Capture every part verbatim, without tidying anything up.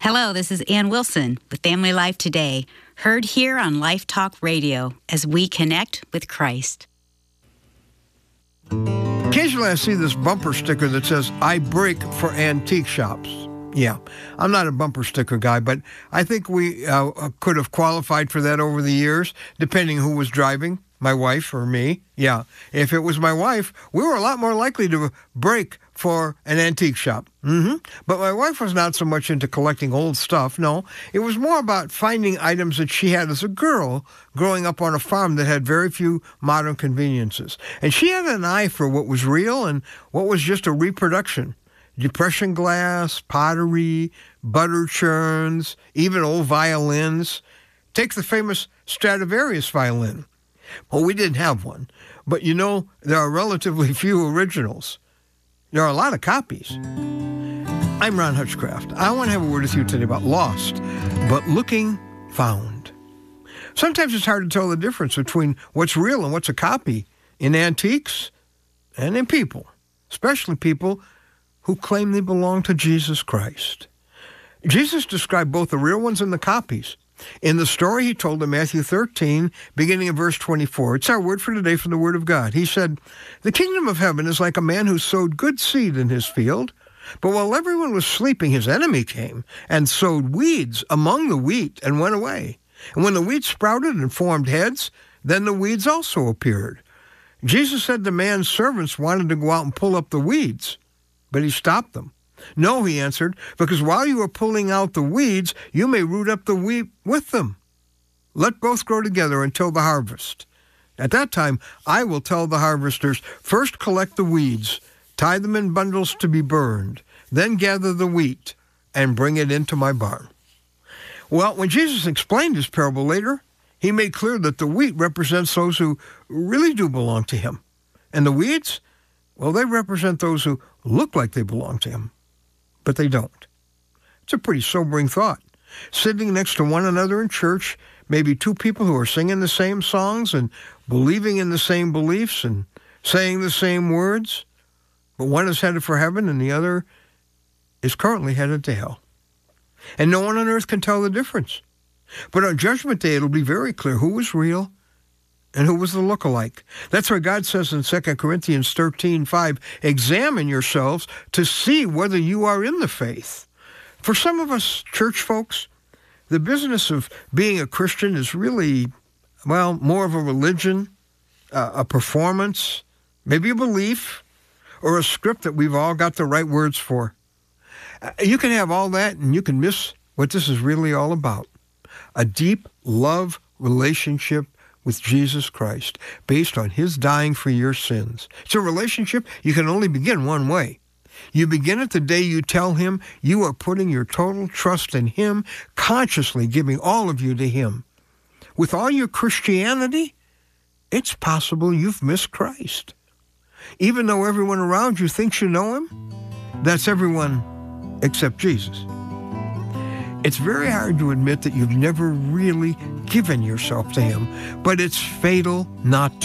Hello, this is Ann Wilson with Family Life Today, heard here on Life Talk Radio as we connect with Christ. Occasionally I see this bumper sticker that says, I break for antique shops. Yeah, I'm not a bumper sticker guy, but I think we uh, could have qualified for that over the years, depending who was driving, my wife or me. Yeah, if it was my wife, we were a lot more likely to break for an antique shop. Mm-hmm. But my wife was not so much into collecting old stuff. No, it was more about finding items that she had as a girl growing up on a farm that had very few modern conveniences. And she had an eye for what was real and what was just a reproduction. Depression glass, pottery, butter churns, even old violins. Take the famous Stradivarius violin. Well, we didn't have one. But you know, there are relatively few originals. There are a lot of copies. I'm Ron Hutchcraft. I want to have a word with you today about lost, but looking found. Sometimes it's hard to tell the difference between what's real and what's a copy in antiques and in people, especially people who claim they belong to Jesus Christ. Jesus described both the real ones and the copies. In the story he told in Matthew thirteen, beginning in verse twenty-four, it's our word for today from the Word of God. He said, "The kingdom of heaven is like a man who sowed good seed in his field, but while everyone was sleeping, his enemy came and sowed weeds among the wheat and went away. And when the wheat sprouted and formed heads, then the weeds also appeared. Jesus said the man's servants wanted to go out and pull up the weeds, but he stopped them. 'No,' he answered, 'because while you are pulling out the weeds, you may root up the wheat with them. Let both grow together until the harvest. At that time, I will tell the harvesters, first collect the weeds, tie them in bundles to be burned, then gather the wheat and bring it into my barn.'" Well, when Jesus explained his parable later, he made clear that the wheat represents those who really do belong to him. And the weeds, well, they represent those who look like they belong to him, but they don't. It's a pretty sobering thought. Sitting next to one another in church, maybe two people who are singing the same songs and believing in the same beliefs and saying the same words, but one is headed for heaven and the other is currently headed to hell. And no one on earth can tell the difference. But on Judgment Day, it'll be very clear who was real and who was the look-alike. That's why God says in Second Corinthians thirteen five, examine yourselves to see whether you are in the faith. For some of us church folks, the business of being a Christian is really, well, more of a religion, uh, a performance, maybe a belief, or a script that we've all got the right words for. Uh, you can have all that and you can miss what this is really all about. A deep love relationship with Jesus Christ, based on his dying for your sins. It's a relationship you can only begin one way. You begin it the day you tell him you are putting your total trust in him, consciously giving all of you to him. With all your Christianity, it's possible you've missed Christ. Even though everyone around you thinks you know him, that's everyone except Jesus. It's very hard to admit that you've never really given yourself to him, but it's fatal not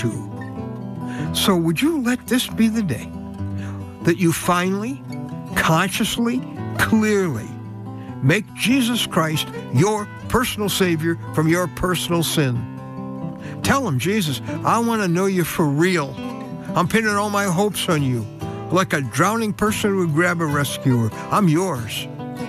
to. So would you let this be the day that you finally, consciously, clearly make Jesus Christ your personal Savior from your personal sin? Tell him, Jesus, I want to know you for real. I'm pinning all my hopes on you. Like a drowning person would grab a rescuer. I'm yours.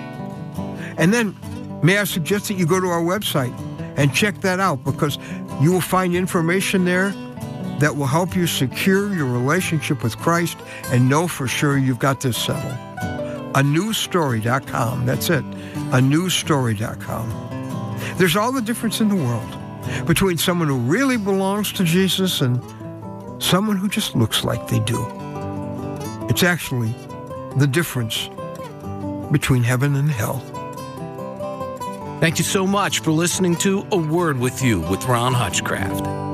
And then, may I suggest that you go to our website and check that out, because you will find information there that will help you secure your relationship with Christ and know for sure you've got this settled. a new story dot com. That's it. a new story dot com. There's all the difference in the world between someone who really belongs to Jesus and someone who just looks like they do. It's actually the difference between heaven and hell. Thank you so much for listening to A Word With You with Ron Hutchcraft.